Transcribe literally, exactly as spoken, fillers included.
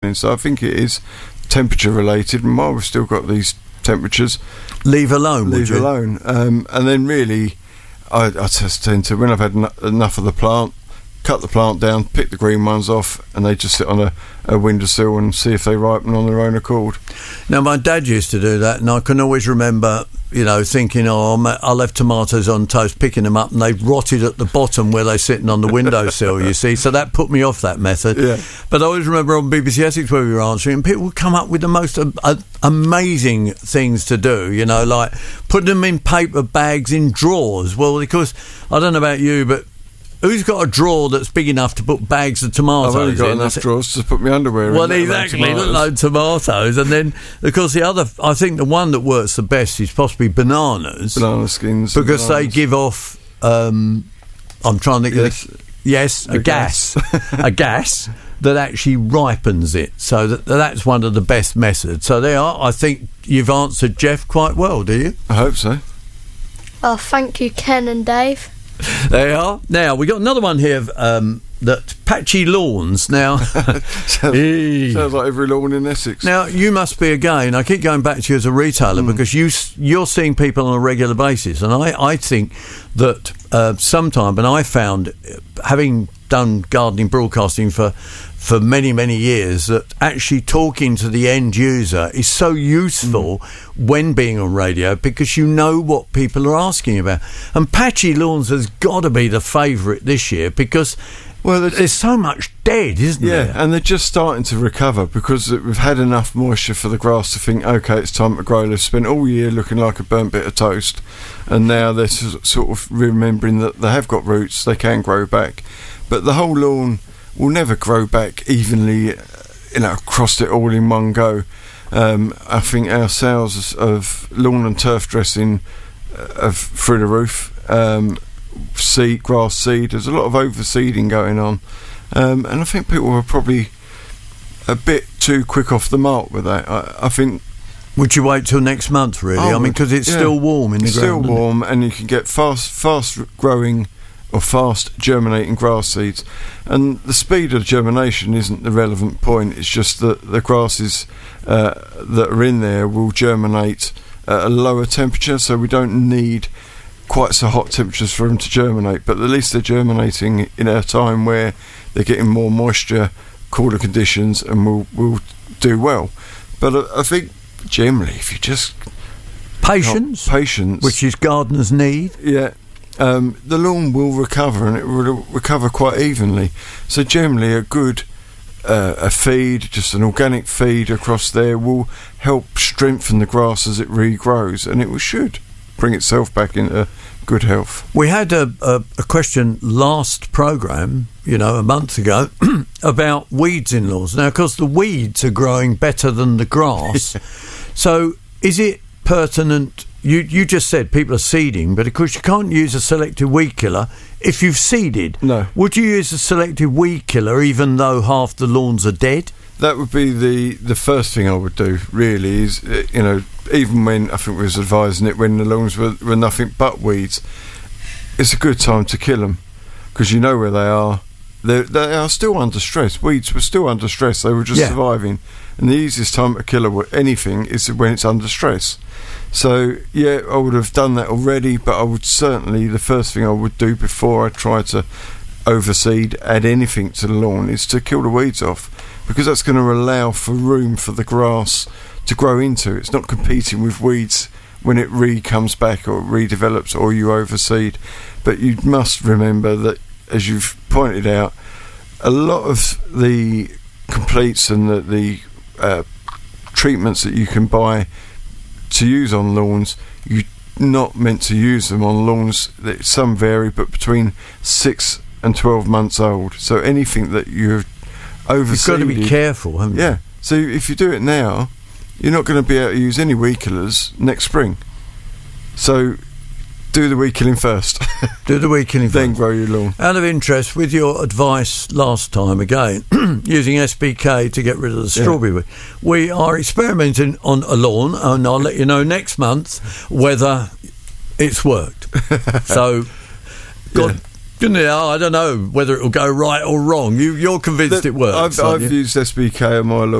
ripening. So I think it is temperature related, and while we've still got these temperatures, leave alone leave would you? alone um, and then really I, I just tend to, when I've had en- enough of the plant, cut the plant down, pick the green ones off, and they just sit on a, a windowsill and see if they ripen on their own accord. Now, my dad used to do that, and I can always remember, you know, thinking, oh, I'll have tomatoes on toast, picking them up, and they've rotted at the bottom where they're sitting on the windowsill, you see. So that put me off that method. Yeah. But I always remember on B B C Essex where we were answering, and people would come up with the most uh, uh, amazing things to do, you know, like putting them in paper bags in drawers. Well, because, I don't know about you, but who's got a drawer that's big enough to put bags of tomatoes in? I've only got in? enough drawers to put my underwear well, in. Well, exactly, look like tomatoes. And then, of course, the other, I think the one that works the best is possibly bananas. Banana skins. Because they bananas. give off, um, I'm trying to think Yes. of the, yes, a The gas, gas. a gas that actually ripens it. So that, that's one of the best methods. So there are, I think you've answered Jeff quite well, do you? I hope so. Oh, thank you, Ken and Dave. There you are. Now, we got another one here um, that patchy lawns. Now, sounds, Hey. sounds like every lawn in Essex. now you must be, again, I keep going back to you as a retailer Mm. because you, s- you're seeing people on a regular basis. And I, I think that uh, sometime, and I found, uh, having done gardening broadcasting for for many, many years, that actually talking to the end user is so useful mm. when being on radio because you know what people are asking about. And patchy lawns has got to be the favourite this year because well, there's so much dead, isn't yeah, there? and they're just starting to recover because we've had enough moisture for the grass to think, okay, it's time to grow. They've spent all year looking like a burnt bit of toast, and now they're s- sort of remembering that they have got roots, they can grow back. But the whole lawn will never grow back evenly, you know, across it all in one go. Um, I think our sales of lawn and turf dressing uh, through the roof. Um, seed, grass seed. There's a lot of overseeding going on, um, and I think people are probably a bit too quick off the mark with that. I, I think. Would you wait till next month, really? I I mean, would, because it's yeah. still warm in the It's ground. still warm, and you can get fast, fast growing or fast germinating grass seeds. And the speed of germination isn't the relevant point. It's just that the grasses uh, that are in there will germinate at a lower temperature, so we don't need quite so hot temperatures for them to germinate. But at least they're germinating in a time where they're getting more moisture, cooler conditions, and will will do well. But I, I think generally, if you just Patience, patience, which is gardeners need. yeah, um, the lawn will recover, and it will recover quite evenly. So generally, a good uh, a feed, just an organic feed across there, will help strengthen the grass as it regrows, and it will, should bring itself back into good health. We had a, a, a question last programme, you know, a month ago, about weeds in lawns. Now, of course, the weeds are growing better than the grass. So, is it pertinent? You you just said people are seeding, but of course you can't use a selective weed killer if you've seeded. No. Would you use a selective weed killer even though half the lawns are dead? That would be the, the first thing I would do, really, is, uh, you know, even when I think we was advising it when the lawns were, were nothing but weeds, it's a good time to kill them because you know where they are. They're, they are still under stress. Weeds were still under stress. They were just Yeah. surviving. And the easiest time to kill a- anything is when it's under stress. So, yeah, I would have done that already, but I would certainly, the first thing I would do before I try to overseed, add anything to the lawn, is to kill the weeds off, because that's going to allow for room for the grass to grow into. It's not competing with weeds when it re comes back or redevelops or you overseed. But you must remember that, as you've pointed out, a lot of the completes and the, the uh, treatments that you can buy to use on lawns, you're not meant to use them on lawns that some vary, but between six and twelve months old. So anything that you've overseeded, You've got to be careful, haven't you? yeah. So if you do it now, you're not going to be able to use any weed killers next spring. So do the weed killing first, Do the weed killing then first. grow your lawn. Out of interest, with your advice last time again, using S P K to get rid of the Yeah. strawberry weed, we are experimenting on a lawn, and I'll let you know next month whether it's worked. So, God, Yeah. you know, I don't know whether it will go right or wrong. You, you're convinced it works. I've, aren't I've you? used S B K on my lawn.